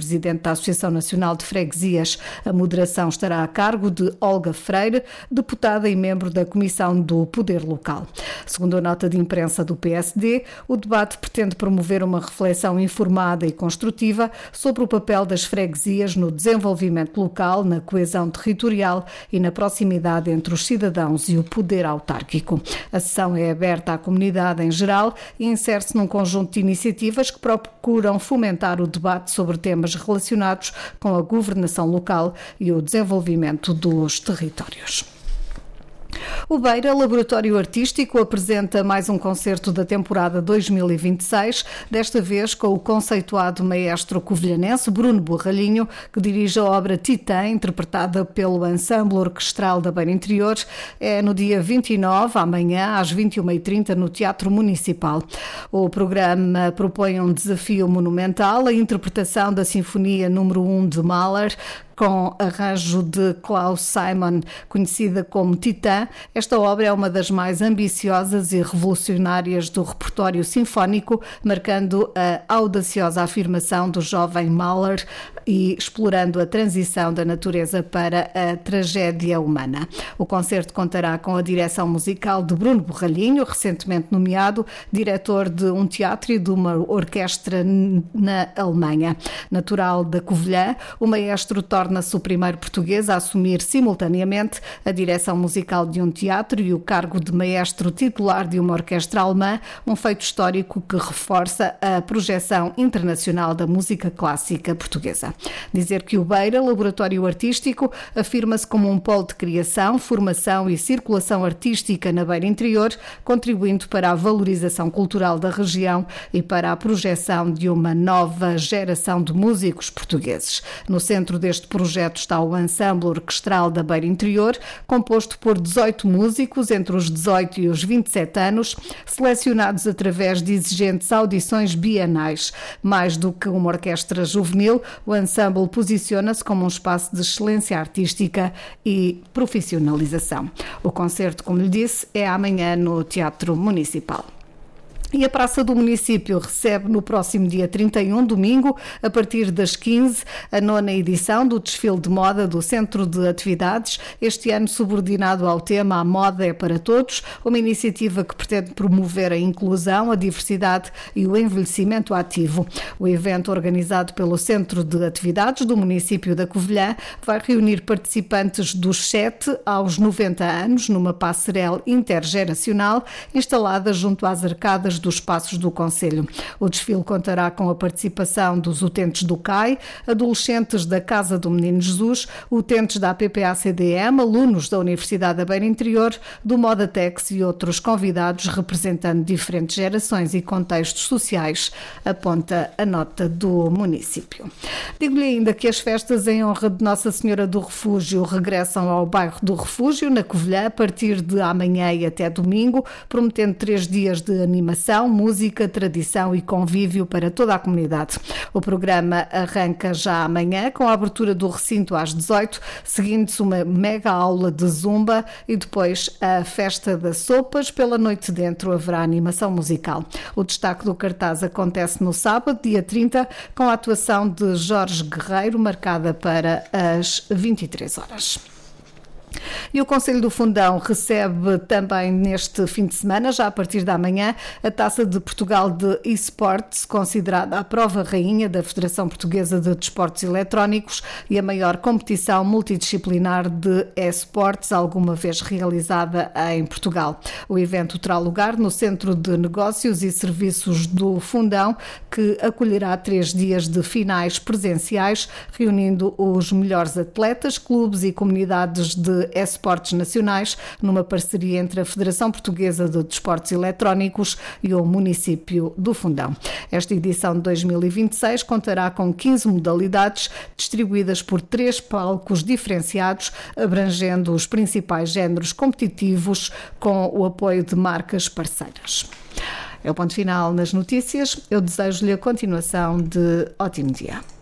presidente da Associação Nacional de Freguesias. A moderação estará a cargo de Olga Freire, deputada e membro da Comissão do Poder Local. Segundo a nota de imprensa do PSD, o debate pretende promover uma reflexão informada e construtiva sobre o papel das freguesias no desenvolvimento local, na coesão territorial e na proximidade entre os cidadãos e o poder autárquico. A sessão é aberta à comunidade em geral e insere-se num conjunto de iniciativas que procuram fomentar o debate sobre temas relacionados com a governação local e o desenvolvimento dos territórios. O Beira Laboratório Artístico apresenta mais um concerto da temporada 2026, desta vez com o conceituado maestro covilhanense Bruno Borralhinho, que dirige a obra Titã, interpretada pelo Ensemble Orquestral da Beira Interior. É no dia 29, amanhã, às 21h30, no Teatro Municipal. O programa propõe um desafio monumental, a interpretação da Sinfonia número 1 de Mahler, com arranjo de Klaus Simon, conhecida como Titã. Esta obra é uma das mais ambiciosas e revolucionárias do repertório sinfónico, marcando a audaciosa afirmação do jovem Mahler e explorando a transição da natureza para a tragédia humana. O concerto contará com a direção musical de Bruno Borralhinho, recentemente nomeado diretor de um teatro e de uma orquestra na Alemanha. Natural da Covilhã, o maestro torna-se o primeiro português a assumir simultaneamente a direção musical de um teatro e o cargo de maestro titular de uma orquestra alemã, um feito histórico que reforça a projeção internacional da música clássica portuguesa. Dizer que o Beira Laboratório Artístico afirma-se como um polo de criação, formação e circulação artística na Beira Interior, contribuindo para a valorização cultural da região e para a projeção de uma nova geração de músicos portugueses. No centro deste projeto está o Ensemble Orquestral da Beira Interior, composto por 18 músicos entre os 18 e os 27 anos, selecionados através de exigentes audições bienais. Mais do que uma orquestra juvenil, o ensemble posiciona-se como um espaço de excelência artística e profissionalização. O concerto, como lhe disse, é amanhã no Teatro Municipal. E a Praça do Município recebe no próximo dia 31, domingo, a partir das 15, a 9ª edição do desfile de moda do Centro de Atividades, este ano subordinado ao tema A Moda é para Todos, uma iniciativa que pretende promover a inclusão, a diversidade e o envelhecimento ativo. O evento, organizado pelo Centro de Atividades do município da Covilhã, vai reunir participantes dos 7 aos 90 anos numa passarela intergeracional instalada junto às arcadas dos Passos do Concelho. O desfile contará com a participação dos utentes do CAI, adolescentes da Casa do Menino Jesus, utentes da APPA-CDM, alunos da Universidade da Beira Interior, do Modatex e outros convidados representando diferentes gerações e contextos sociais, aponta a nota do município. Digo-lhe ainda que as festas em honra de Nossa Senhora do Refúgio regressam ao bairro do Refúgio, na Covilhã, a partir de amanhã e até domingo, prometendo 3 dias de animação, música, tradição e convívio para toda a comunidade. O programa arranca já amanhã com a abertura do recinto às 18, seguindo-se uma mega aula de zumba e depois a festa das sopas. Pela noite dentro haverá animação musical. O destaque do cartaz acontece no sábado, dia 30, com a atuação de Jorge Guerreiro, marcada para as 23 horas. E o Conselho do Fundão recebe também neste fim de semana, já a partir da manhã, a Taça de Portugal de eSports, considerada a prova rainha da Federação Portuguesa de Desportos Eletrónicos e a maior competição multidisciplinar de eSports alguma vez realizada em Portugal. O evento terá lugar no Centro de Negócios e Serviços do Fundão, que acolherá 3 dias de finais presenciais, reunindo os melhores atletas, clubes e comunidades de esportes nacionais, numa parceria entre a Federação Portuguesa de Desportos Eletrónicos e o município do Fundão. Esta edição de 2026 contará com 15 modalidades distribuídas por 3 palcos diferenciados, abrangendo os principais géneros competitivos com o apoio de marcas parceiras. É o ponto final nas notícias. Eu desejo-lhe a continuação de ótimo dia.